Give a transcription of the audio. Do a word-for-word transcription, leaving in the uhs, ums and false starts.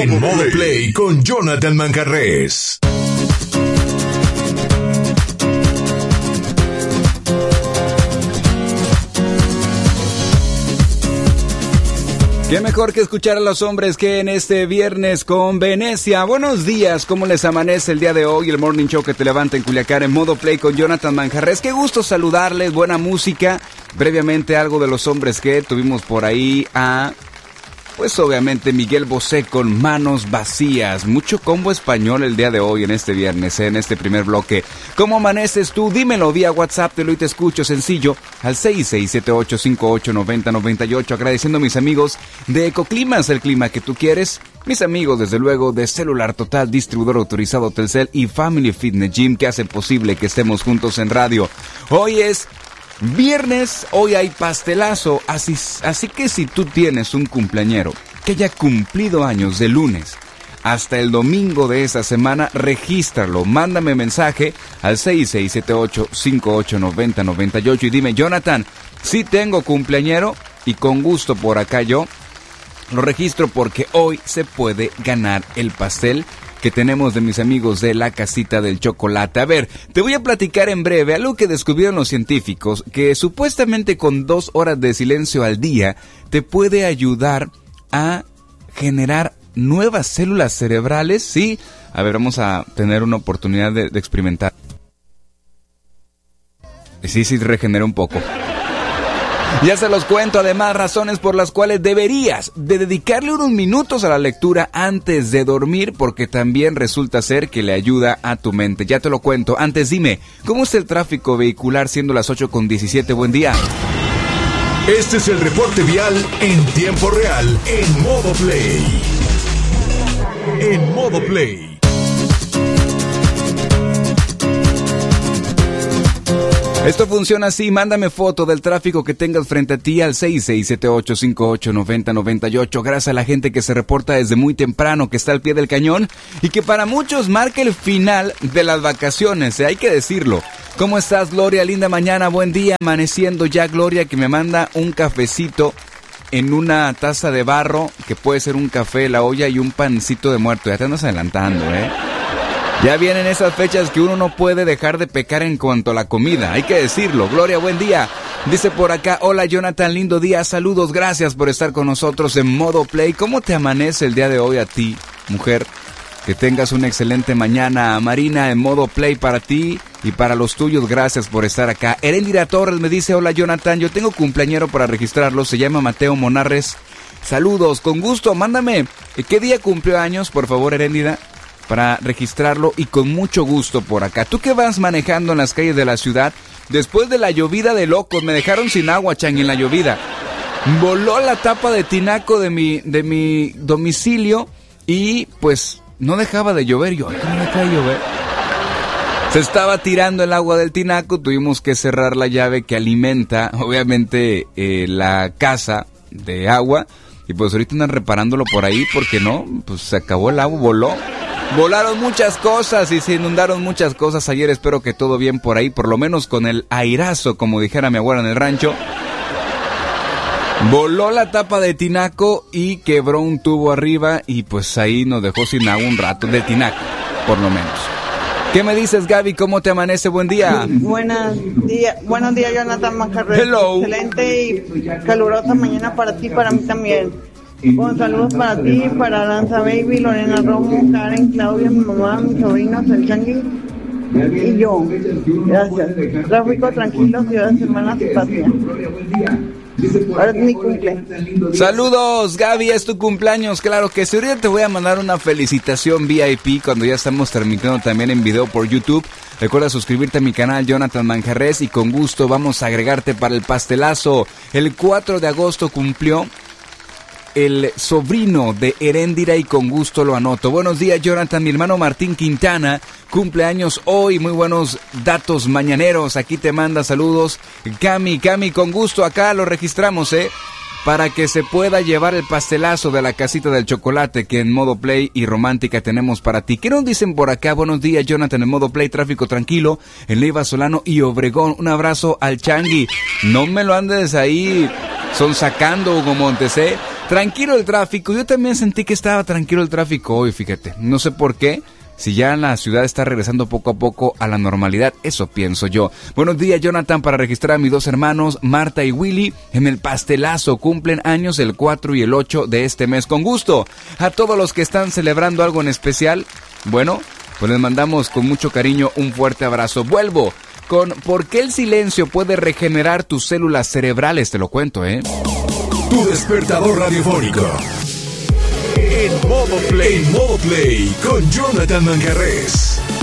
En Modo Play con Jonathan Manjarrés. Qué mejor que escuchar a los hombres que en este viernes con Venecia. Buenos días, ¿cómo les amanece el día de hoy? El Morning Show que te levanta en Culiacán en Modo Play con Jonathan Manjarrés. Qué gusto saludarles, buena música. Brevemente algo de los hombres que tuvimos por ahí a... Pues obviamente Miguel Bosé con Manos Vacías. Mucho combo español el día de hoy en este viernes, en este primer bloque. ¿Cómo amaneces tú? Dímelo vía WhatsApp, te lo y te escucho sencillo al seis seis siete ocho cinco ocho nueve cero nueve ocho. Agradeciendo a mis amigos de Ecoclimas, el clima que tú quieres. Mis amigos, desde luego, de Celular Total, distribuidor autorizado Telcel y Family Fitness Gym, que hacen posible que estemos juntos en radio. Hoy es... Viernes, hoy hay pastelazo, así, así que si tú tienes un cumpleañero que haya cumplido años de lunes hasta el domingo de esa semana, regístralo, mándame mensaje al seis seis siete ocho cinco ocho nueve cero nueve ocho y dime, Jonathan, si tengo cumpleañero y con gusto por acá yo lo registro porque hoy se puede ganar el pastel que tenemos de mis amigos de la Casita del Chocolate. A ver, te voy a platicar en breve algo que descubrieron los científicos, que supuestamente con dos horas de silencio al día te puede ayudar a generar nuevas células cerebrales, ¿sí? A ver, vamos a tener una oportunidad de, de experimentar. Sí, sí, regenera un poco. Ya se los cuento, además, razones por las cuales deberías de dedicarle unos minutos a la lectura antes de dormir, porque también resulta ser que le ayuda a tu mente. Ya te lo cuento. Antes dime, ¿cómo es el tráfico vehicular siendo las ocho con diecisiete? Buen día. Este es el reporte vial en tiempo real, en Modo Play. En Modo Play. Esto funciona así, mándame foto del tráfico que tengas frente a ti al seis seis siete ocho cinco ocho nueve cero nueve ocho. Gracias a la gente que se reporta desde muy temprano, que está al pie del cañón y que para muchos marca el final de las vacaciones, ¿eh? Hay que decirlo. ¿Cómo estás, Gloria? Linda mañana, buen día. Amaneciendo ya, Gloria, que me manda un cafecito en una taza de barro, que puede ser un café de la olla y un pancito de muerto. Ya te andas adelantando, ¿eh? Ya vienen esas fechas que uno no puede dejar de pecar en cuanto a la comida, hay que decirlo. Gloria, buen día. Dice por acá, hola Jonathan, lindo día, saludos, gracias por estar con nosotros en Modo Play. ¿Cómo te amanece el día de hoy a ti, mujer? Que tengas una excelente mañana. Marina, en Modo Play para ti y para los tuyos, gracias por estar acá. Erendira Torres me dice, hola Jonathan, yo tengo cumpleañero para registrarlo, se llama Mateo Monarres. Saludos, con gusto, mándame, ¿qué día cumplió años, por favor, Erendira? Para registrarlo y con mucho gusto por acá. ¿Tú qué vas manejando en las calles de la ciudad? Después de la llovida de locos, me dejaron sin agua, Chan, en la llovida. Voló la tapa de tinaco de mi, de mi domicilio y pues no dejaba de llover. Yo, ay, ¿cómo deja de llover? Se estaba tirando el agua del tinaco, tuvimos que cerrar la llave que alimenta, obviamente, eh, la casa de agua. Y pues ahorita andan reparándolo por ahí, porque no, pues se acabó el agua, voló. Volaron muchas cosas y se inundaron muchas cosas ayer, espero que todo bien por ahí, por lo menos con el airazo, como dijera mi abuela en el rancho. Voló la tapa de tinaco y quebró un tubo arriba y pues ahí nos dejó sin agua un rato de tinaco, por lo menos. ¿Qué me dices, Gaby? ¿Cómo te amanece? Buen día. Buenos días, buenos días, Jonathan Manjarrés. Hello. Excelente y calurosa mañana para ti, para mí también. Con saludos para ti, para Aranza Baby, Lorena Romo, Karen, Claudia, mi mamá, mis sobrinos, el Changi y yo. Gracias. Tráfico tranquilo, ciudades hermanas y patria. Ahora es mi cumpleaños. Saludos, Gaby, es tu cumpleaños, claro que sí. Ahorita te voy a mandar una felicitación V I P cuando ya estamos terminando también en video por YouTube. Recuerda suscribirte a mi canal Jonathan Manjarrés y con gusto vamos a agregarte para el pastelazo. El cuatro de agosto cumplió el sobrino de Heréndira y con gusto lo anoto. Buenos días, Jonathan. Mi hermano Martín Quintana cumpleaños hoy. Muy buenos datos mañaneros. Aquí te manda saludos Cami. Cami, con gusto acá lo registramos, ¿eh? para que se pueda llevar el pastelazo de la casita del chocolate que en Modo Play y Romántica tenemos para ti. ¿Qué nos dicen por acá? Buenos días, Jonathan, en Modo Play, tráfico tranquilo en Leiva, Solano y Obregón. Un abrazo al Changui. No me lo andes ahí sonsacando, Hugo Montes, ¿eh? Tranquilo el tráfico. Yo también sentí que estaba tranquilo el tráfico hoy, fíjate. No sé por qué. Si ya la ciudad está regresando poco a poco a la normalidad, eso pienso yo. Buenos días, Jonathan, para registrar a mis dos hermanos, Marta y Willy, en el pastelazo. Cumplen años el cuatro y el ocho de este mes. Con gusto. A todos los que están celebrando algo en especial, bueno, pues les mandamos con mucho cariño un fuerte abrazo. Vuelvo con ¿por qué el silencio puede regenerar tus células cerebrales? Te lo cuento, ¿eh? Tu despertador radiofónico. En Modo Play, en Modo Play, con Jonathan Manjarrés.